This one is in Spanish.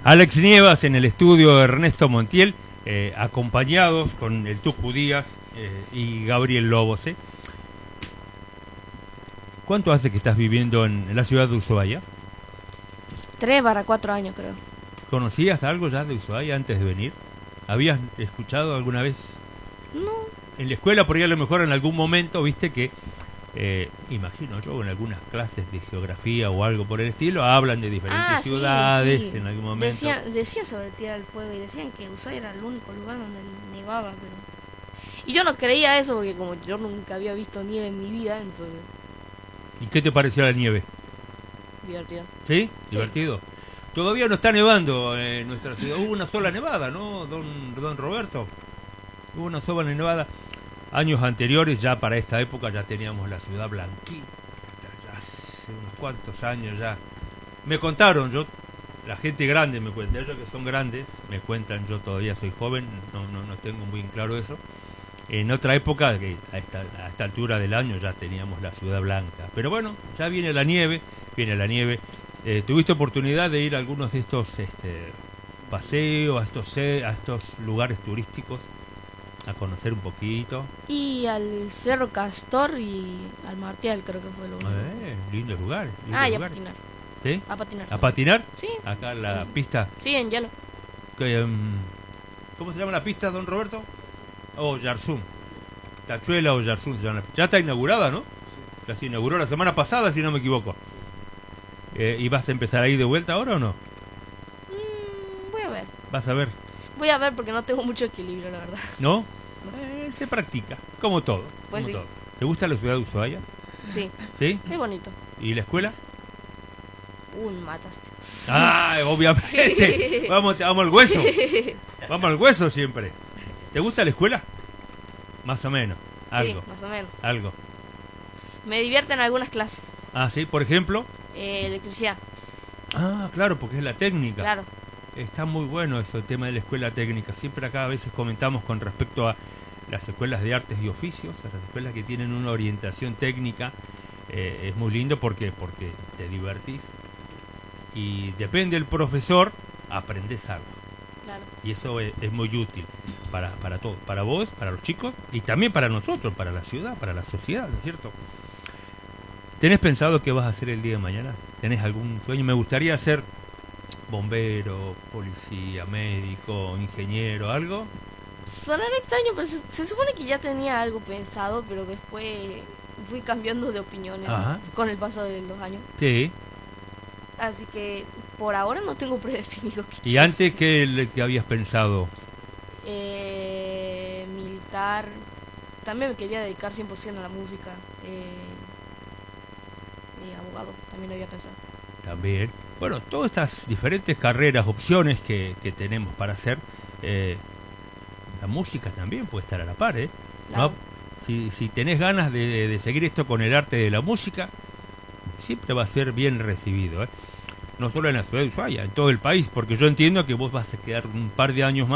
Alex Nievas en el estudio de Ernesto Montiel, acompañados con el Tucu Díaz y Gabriel Lobos. ¿Cuánto hace que estás viviendo en la ciudad de Ushuaia? 3/4 años, creo. ¿Conocías algo ya de Ushuaia antes de venir? ¿Habías escuchado alguna vez? No. En la escuela, por ahí a lo mejor en algún momento, viste que, imagino yo, en algunas clases de geografía o algo por el estilo, hablan de diferentes ciudades, sí. En algún momento. Decía sobre Tierra del Fuego y decían que Ushuaia era el único lugar donde nevaba, pero... Y yo no creía eso porque como yo nunca había visto nieve en mi vida, entonces... ¿Y qué te pareció la nieve? Divertido. ¿Sí? ¿Divertido? Todavía no está nevando en nuestra ciudad. Hubo una sola nevada, ¿no, don Roberto? Hubo una sola nevada. Años anteriores, ya para esta época, ya teníamos la ciudad blanquita. Ya hace unos cuantos años ya. Me contaron, la gente grande me cuenta, ellos que son grandes, me cuentan, yo todavía soy joven, no tengo muy claro eso. En otra época, que a esta altura del año ya teníamos la ciudad blanca. Pero bueno, ya viene la nieve. ¿Tuviste oportunidad de ir a algunos de estos paseos, a estos lugares turísticos? A conocer un poquito. Y al Cerro Castor y al Martial, creo que fue lo único. Lindo lugar. Y a patinar. ¿Sí? A patinar. ¿A patinar? Sí. Acá en la pista. Sí, en hielo. ¿Cómo se llama la pista, don Roberto? Yarzún. Tachuela o Yarzún se llama. Ya está inaugurada, ¿no? Ya se inauguró la semana pasada, si no me equivoco. ¿Y vas a empezar ahí de vuelta ahora o no? Voy a ver. ¿Vas a ver? Voy a ver porque no tengo mucho equilibrio, la verdad. ¿No? Se practica, como todo. Pues como sí. todo. ¿Te gusta la ciudad de Ushuaia? Sí. ¿Sí? Es bonito. ¿Y la escuela? Me mataste. Obviamente. Vamos al hueso. Vamos al hueso siempre. ¿Te gusta la escuela? Más o menos. Algo. Sí, más o menos. Algo. Me divierten algunas clases. Sí, por ejemplo. Electricidad. Claro, porque es la técnica. Claro. Está muy bueno eso, el tema de la escuela técnica. Siempre acá a veces comentamos con respecto a las escuelas de artes y oficios, a las escuelas que tienen una orientación técnica. Es muy lindo porque te divertís y depende del profesor, aprendes algo. Claro. Y eso es muy útil para todos, para vos, para los chicos y también para nosotros, para la ciudad, para la sociedad, ¿no es cierto? ¿Tenés pensado qué vas a hacer el día de mañana? ¿Tenés algún sueño? Me gustaría ser bombero, policía, médico, ingeniero, ¿algo? Sonará extraño, pero se supone que ya tenía algo pensado, pero después fui cambiando de opiniones con el paso de los años. Sí. Así que por ahora no tengo predefinido qué ¿Y antes qué habías pensado? Militar. También me quería dedicar 100% a la música. Abogado, también lo había pensado. También. Bueno, todas estas diferentes carreras, opciones que tenemos para hacer, la música también puede estar a la par, Claro. ¿no? Si tenés ganas de seguir esto con el arte de la música, siempre va a ser bien recibido, no solo en la ciudad de Ushuaia, en todo el país, porque yo entiendo que vos vas a quedar un par de años más